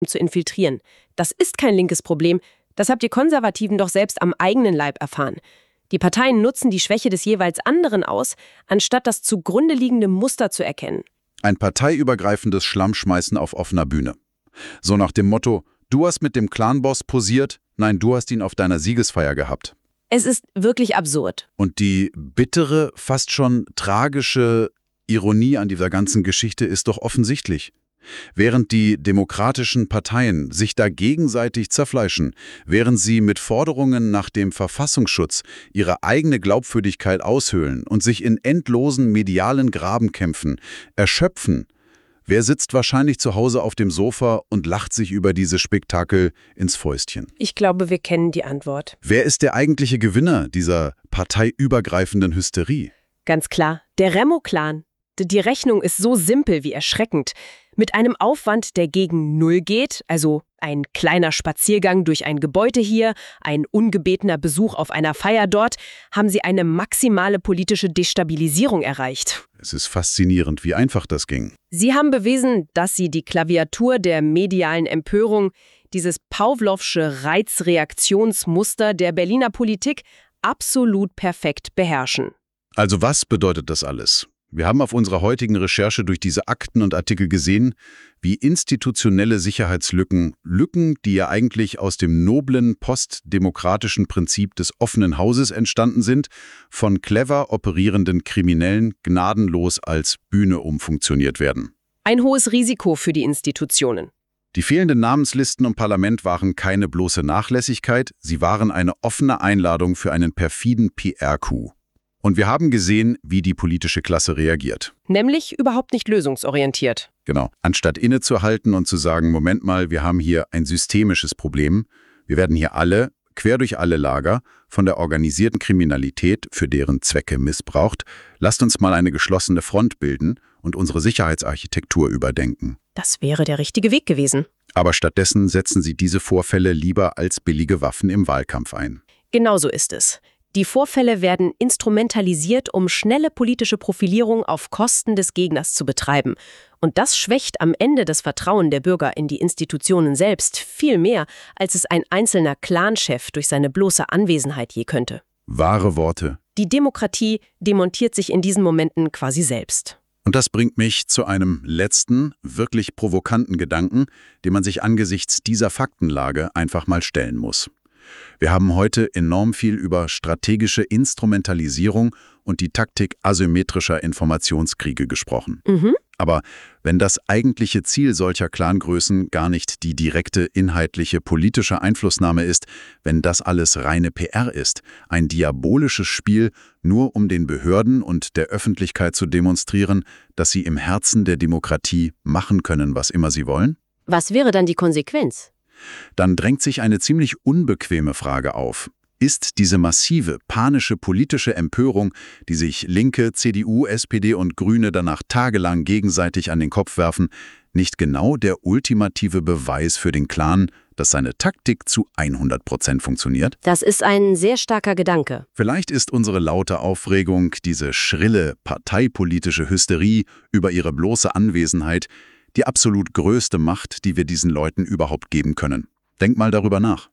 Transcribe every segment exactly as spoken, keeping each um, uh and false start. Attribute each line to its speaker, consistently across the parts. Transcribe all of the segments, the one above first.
Speaker 1: zu infiltrieren. Das ist kein linkes Problem. Das habt ihr Konservativen doch selbst am eigenen Leib erfahren. Die Parteien nutzen die Schwäche des jeweils anderen aus, anstatt das zugrunde liegende Muster zu erkennen.
Speaker 2: Ein parteiübergreifendes Schlammschmeißen auf offener Bühne. So nach dem Motto, du hast mit dem Clanboss posiert, nein, du hast ihn auf deiner Siegesfeier gehabt.
Speaker 1: Es ist wirklich absurd.
Speaker 2: Und die bittere, fast schon tragische Ironie an dieser ganzen Geschichte ist doch offensichtlich. Während die demokratischen Parteien sich da gegenseitig zerfleischen, während sie mit Forderungen nach dem Verfassungsschutz ihre eigene Glaubwürdigkeit aushöhlen und sich in endlosen medialen Grabenkämpfen erschöpfen, wer sitzt wahrscheinlich zu Hause auf dem Sofa und lacht sich über diese Spektakel ins Fäustchen?
Speaker 1: Ich glaube, wir kennen die Antwort.
Speaker 2: Wer ist der eigentliche Gewinner dieser parteiübergreifenden Hysterie?
Speaker 1: Ganz klar, der Remo-Clan. Die Rechnung ist so simpel wie erschreckend. Mit einem Aufwand, der gegen Null geht, also ein kleiner Spaziergang durch ein Gebäude hier, ein ungebetener Besuch auf einer Feier dort, haben sie eine maximale politische Destabilisierung erreicht.
Speaker 2: Es ist faszinierend, wie einfach das ging.
Speaker 1: Sie haben bewiesen, dass sie die Klaviatur der medialen Empörung, dieses Pawlowsche Reizreaktionsmuster der Berliner Politik, absolut perfekt beherrschen.
Speaker 2: Also was bedeutet das alles? Wir haben auf unserer heutigen Recherche durch diese Akten und Artikel gesehen, wie institutionelle Sicherheitslücken, Lücken, die ja eigentlich aus dem noblen postdemokratischen Prinzip des offenen Hauses entstanden sind, von clever operierenden Kriminellen gnadenlos als Bühne umfunktioniert werden.
Speaker 1: Ein hohes Risiko für die Institutionen.
Speaker 2: Die fehlenden Namenslisten im Parlament waren keine bloße Nachlässigkeit, sie waren eine offene Einladung für einen perfiden P R-Coup. Und wir haben gesehen, wie die politische Klasse reagiert.
Speaker 1: Nämlich überhaupt nicht lösungsorientiert.
Speaker 2: Genau. Anstatt innezuhalten und zu sagen, Moment mal, wir haben hier ein systemisches Problem. Wir werden hier alle, quer durch alle Lager, von der organisierten Kriminalität für deren Zwecke missbraucht. Lasst uns mal eine geschlossene Front bilden und unsere Sicherheitsarchitektur überdenken.
Speaker 1: Das wäre der richtige Weg gewesen.
Speaker 2: Aber stattdessen setzen sie diese Vorfälle lieber als billige Waffen im Wahlkampf ein.
Speaker 1: Genau so ist es. Die Vorfälle werden instrumentalisiert, um schnelle politische Profilierung auf Kosten des Gegners zu betreiben. Und das schwächt am Ende das Vertrauen der Bürger in die Institutionen selbst viel mehr, als es ein einzelner Clanchef durch seine bloße Anwesenheit je könnte.
Speaker 2: Wahre Worte.
Speaker 1: Die Demokratie demontiert sich in diesen Momenten quasi selbst.
Speaker 2: Und das bringt mich zu einem letzten, wirklich provokanten Gedanken, den man sich angesichts dieser Faktenlage einfach mal stellen muss. Wir haben heute enorm viel über strategische Instrumentalisierung und die Taktik asymmetrischer Informationskriege gesprochen.
Speaker 1: Mhm.
Speaker 2: Aber wenn das eigentliche Ziel solcher Clangrößen gar nicht die direkte inhaltliche politische Einflussnahme ist, wenn das alles reine P R ist, ein diabolisches Spiel, nur um den Behörden und der Öffentlichkeit zu demonstrieren, dass sie im Herzen der Demokratie machen können, was immer sie wollen?
Speaker 1: Was wäre dann die Konsequenz?
Speaker 2: Dann drängt sich eine ziemlich unbequeme Frage auf. Ist diese massive, panische politische Empörung, die sich Linke, C D U, S P D und Grüne danach tagelang gegenseitig an den Kopf werfen, nicht genau der ultimative Beweis für den Clan, dass seine Taktik zu hundert Prozent funktioniert?
Speaker 1: Das ist ein sehr starker Gedanke.
Speaker 2: Vielleicht ist unsere laute Aufregung, diese schrille, parteipolitische Hysterie über ihre bloße Anwesenheit, die absolut größte Macht, die wir diesen Leuten überhaupt geben können. Denk mal darüber nach.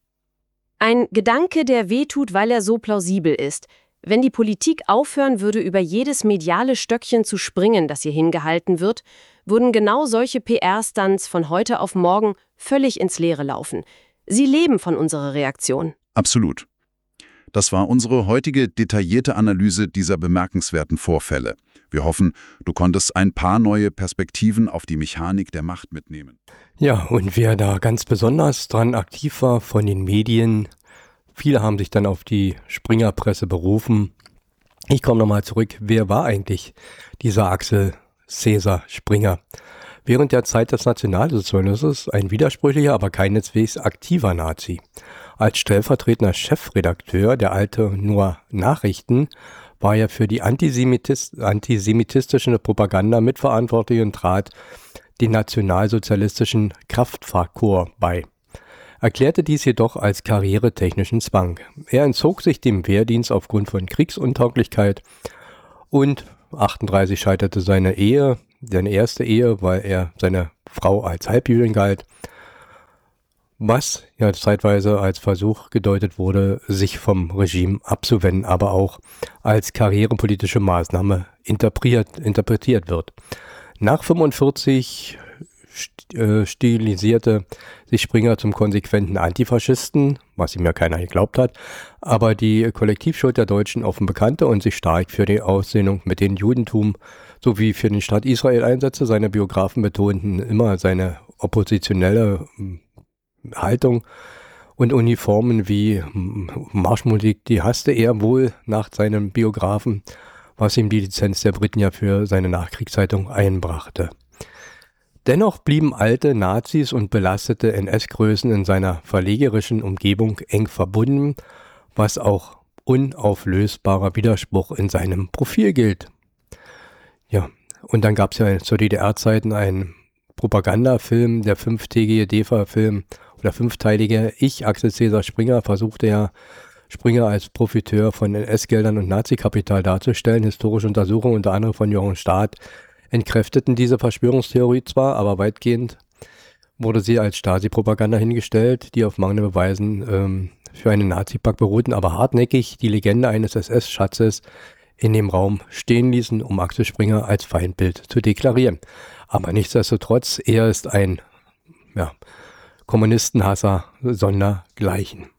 Speaker 1: Ein Gedanke, der wehtut, weil er so plausibel ist. Wenn die Politik aufhören würde, über jedes mediale Stöckchen zu springen, das hier hingehalten wird, würden genau solche P R-Stunts von heute auf morgen völlig ins Leere laufen. Sie leben von unserer Reaktion.
Speaker 2: Absolut. Das war unsere heutige detaillierte Analyse dieser bemerkenswerten Vorfälle. Wir hoffen, du konntest ein paar neue Perspektiven auf die Mechanik der Macht mitnehmen.
Speaker 3: Ja, und wer da ganz besonders dran aktiv war von den Medien, viele haben sich dann auf die Springerpresse berufen. Ich komme nochmal zurück, wer war eigentlich dieser Axel Cäsar Springer? Während der Zeit des Nationalsozialismus ein widersprüchlicher, aber keineswegs aktiver Nazi. Als stellvertretender Chefredakteur der Alte Nur Nachrichten war er für die Antisemitis- antisemitistische Propaganda mitverantwortlich und trat den nationalsozialistischen Kraftfahrkorps bei. Erklärte dies jedoch als karrieretechnischen Zwang. Er entzog sich dem Wehrdienst aufgrund von Kriegsuntauglichkeit und achtunddreißig scheiterte seine Ehe, seine erste Ehe, weil er seine Frau als Halbjüdin galt. was ja zeitweise als Versuch gedeutet wurde, sich vom Regime abzuwenden, aber auch als karrierepolitische Maßnahme interpretiert, interpretiert wird. Nach fünfundvierzig stilisierte sich Springer zum konsequenten Antifaschisten, was ihm ja keiner geglaubt hat, aber die Kollektivschuld der Deutschen offen bekannte und sich stark für die Aussöhnung mit dem Judentum sowie für den Staat Israel einsetzte. Seine Biografen betonten immer seine oppositionelle Haltung und Uniformen wie Marschmusik, die hasste er wohl nach seinem Biografen, was ihm die Lizenz der Briten ja für seine Nachkriegszeitung einbrachte. Dennoch blieben alte Nazis und belastete N S-Größen in seiner verlegerischen Umgebung eng verbunden, was auch unauflösbarer Widerspruch in seinem Profil gilt. Ja, und dann gab es ja zu D D R-Zeiten einen Propagandafilm, der fünftägige D E F A-Film oder fünfteilige Ich, Axel Cäsar Springer, versuchte ja Springer als Profiteur von N S-Geldern und Nazikapital darzustellen. Historische Untersuchungen, unter anderem von Jochen Staat, entkräfteten diese Verschwörungstheorie zwar, aber weitgehend wurde sie als Stasi-Propaganda hingestellt, die auf mangelnde Beweisen ähm, für einen Nazi-Pakt beruhten, aber hartnäckig die Legende eines S S-Schatzes in dem Raum stehen ließen, um Axel Springer als Feindbild zu deklarieren. Aber nichtsdestotrotz, er ist ein ja, Kommunistenhasser sondergleichen.